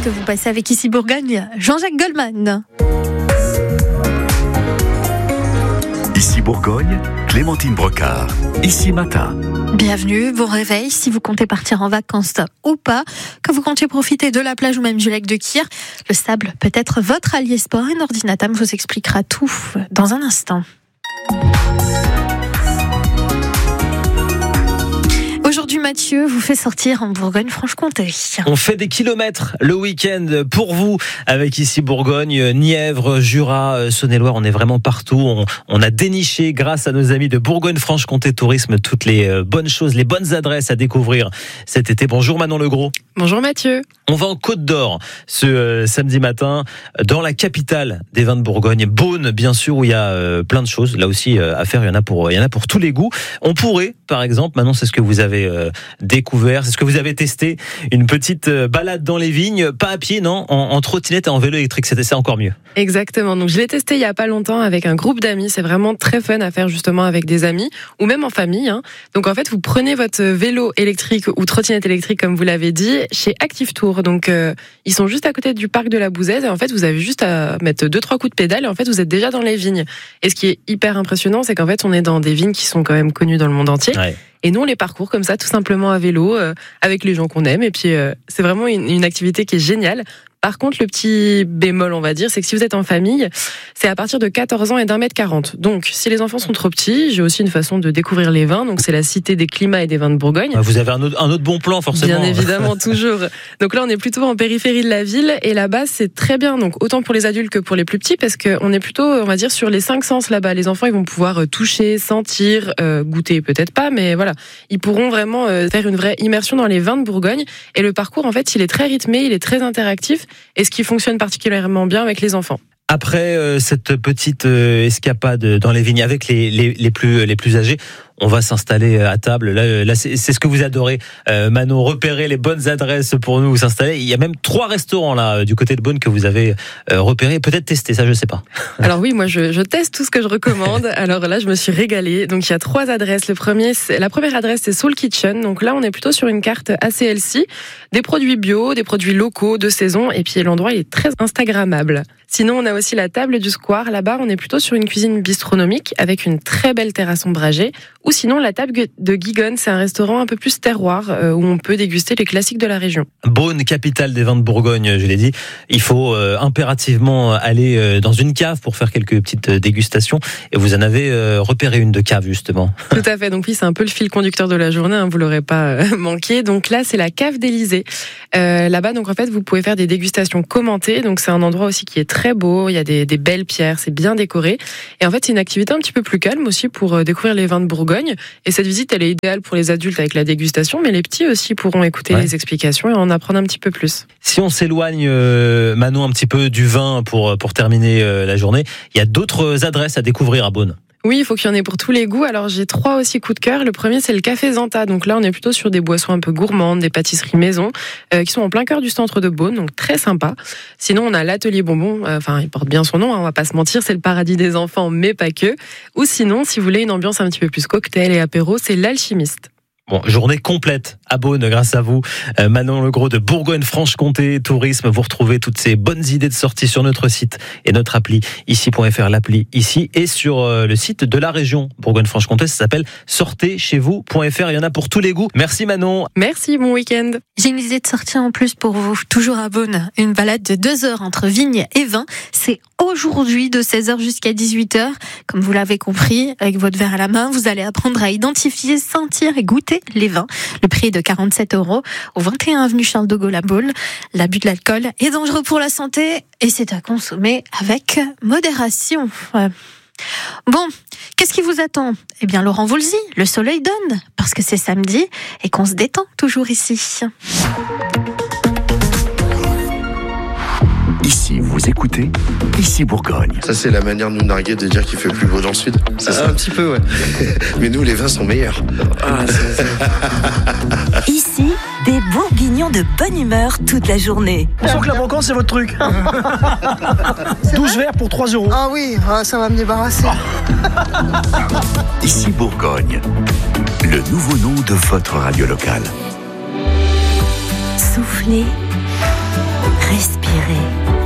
que vous passez avec Ici Bourgogne, Jean-Jacques Goldman. Ici Bourgogne, Clémentine Brocard. Ici Matin. Bienvenue, bon réveil si vous comptez partir en vacances ou pas, que vous comptez profiter de la plage ou même du lac de Kyr. Le sable peut être votre allié sport et Nordinatam vous expliquera tout dans un instant. Aujourd'hui, Mathieu vous fait sortir en Bourgogne-Franche-Comté. On fait des kilomètres le week-end pour vous avec Ici Bourgogne, Nièvre, Jura, Saône-et-Loire. On est vraiment partout. On a déniché grâce à nos amis de Bourgogne-Franche-Comté Tourisme toutes les bonnes choses, les bonnes adresses à découvrir cet été. Bonjour Manon Legros. Bonjour Mathieu. On va en Côte d'Or ce samedi matin dans la capitale des vins de Bourgogne, Beaune bien sûr, où il y a plein de choses là aussi à faire. Il y en a pour tous les goûts. On pourrait, par exemple, Manon, c'est ce que vous avez découvert, c'est ce que vous avez testé, une petite balade dans les vignes, pas à pied, non, en trottinette et en vélo électrique. C'était ça encore mieux. Exactement. Donc je l'ai testé il y a pas longtemps avec un groupe d'amis. C'est vraiment très fun à faire justement avec des amis ou même en famille. Donc en fait, vous prenez votre vélo électrique ou trottinette électrique comme vous l'avez dit chez Active Tour. Donc ils sont juste à côté du parc de la Bouzaise et en fait vous avez juste à mettre 2-3 coups de pédale et en fait vous êtes déjà dans les vignes. Et ce qui est hyper impressionnant, c'est qu'en fait on est dans des vignes qui sont quand même connues dans le monde entier. Ouais. Et nous, on les parcourt comme ça, tout simplement à vélo, avec les gens qu'on aime. Et puis, c'est vraiment une activité qui est géniale. Par contre, le petit bémol, on va dire, c'est que si vous êtes en famille, c'est à partir de 14 ans et d'1m40. Donc, si les enfants sont trop petits, j'ai aussi une façon de découvrir les vins. Donc, c'est la Cité des climats et des vins de Bourgogne. Vous avez un autre bon plan, forcément. Bien évidemment, toujours. Donc là, on est plutôt en périphérie de la ville. Et là-bas, c'est très bien. Donc, autant pour les adultes que pour les plus petits, parce qu'on est plutôt, on va dire, sur les 5 sens là-bas. Les enfants, ils vont pouvoir toucher, sentir, goûter, peut-être pas, mais voilà. Ils pourront vraiment faire une vraie immersion dans les vins de Bourgogne. Et le parcours, en fait, il est très rythmé, il est très interactif. Et ce qui fonctionne particulièrement bien avec les enfants. Après cette petite escapade dans les vignes avec les plus âgés, on va s'installer à table. Là c'est ce que vous adorez, Manon, repérer les bonnes adresses pour nous s'installer. Il y a même 3 restaurants là du côté de Beaune que vous avez repérés. Peut-être tester ça, je sais pas. Alors oui, moi je teste tout ce que je recommande. Alors là, je me suis régalée. Donc il y a 3 adresses. La première adresse, c'est Soul Kitchen. Donc là, on est plutôt sur une carte assez healthy, des produits bio, des produits locaux de saison, et puis l'endroit il est très instagrammable. Sinon, on a aussi la table du square. Là-bas, on est plutôt sur une cuisine bistronomique avec une très belle terrasse ombragée. Ou sinon, la table de Guigonne, c'est un restaurant un peu plus terroir où on peut déguster les classiques de la région. Beaune, capitale des vins de Bourgogne, je l'ai dit. Il faut impérativement aller dans une cave pour faire quelques petites dégustations. Et vous en avez repéré une de cave, justement. Tout à fait. Donc oui, c'est un peu le fil conducteur de la journée. Vous l'aurez pas manqué. Donc là, c'est la cave d'Élysée. Là-bas, donc en fait, vous pouvez faire des dégustations commentées. Donc c'est un endroit aussi qui est très beau. Il y a des belles pierres. C'est bien décoré. Et en fait, c'est une activité un petit peu plus calme aussi pour découvrir les vins de Bourgogne. Et cette visite, elle est idéale pour les adultes avec la dégustation, mais les petits aussi pourront écouter les explications et en apprendre un petit peu plus. Si on s'éloigne, Manon, un petit peu du vin pour terminer la journée, il y a d'autres adresses à découvrir à Beaune. Oui, il faut qu'il y en ait pour tous les goûts. Alors, j'ai 3 aussi coups de cœur. Le premier, c'est le Café Zanta. Donc là, on est plutôt sur des boissons un peu gourmandes, des pâtisseries maison, qui sont en plein cœur du centre de Beaune, donc très sympa. Sinon, on a l'Atelier Bonbon. Il porte bien son nom, on va pas se mentir, c'est le paradis des enfants, mais pas que. Ou sinon, si vous voulez une ambiance un petit peu plus cocktail et apéro, c'est l'Alchimiste. Bon, journée complète à Beaune grâce à vous, Manon Legros de Bourgogne-Franche-Comté Tourisme. Vous retrouvez toutes ces bonnes idées de sortie sur notre site et notre appli ici.fr, l'appli ici, et sur le site de la région Bourgogne-Franche-Comté. Ça s'appelle sortez-chez-vous.fr. Il y en a pour tous les goûts. Merci Manon. Merci, bon week-end. J'ai une idée de sortie en plus pour vous, toujours à Beaune. Une balade de 2 heures entre vignes et vins. C'est aujourd'hui de 16h jusqu'à 18h. Comme vous l'avez compris, avec votre verre à la main, vous allez apprendre à identifier, sentir et goûter les vins. Le prix est de 47 € au 21 avenue Charles de Gaulle à Beaune. L'abus de l'alcool est dangereux pour la santé et c'est à consommer avec modération. Bon, qu'est-ce qui vous attend ? Eh bien, Laurent Voulzy, le soleil donne, parce que c'est samedi et qu'on se détend toujours ici. Ici, vous écoutez Ici Bourgogne. Ça, c'est la manière de nous narguer de dire qu'il fait plus beau dans le sud. C'est ça. Un petit peu, ouais. Mais nous, les vins sont meilleurs. Ici, des bourguignons de bonne humeur toute la journée. On sent que la brocante, c'est votre truc. 12 verres pour 3 €. Ah oui, ça va me débarrasser. Ici Bourgogne, le nouveau nom de votre radio locale. Soufflez, Respirez.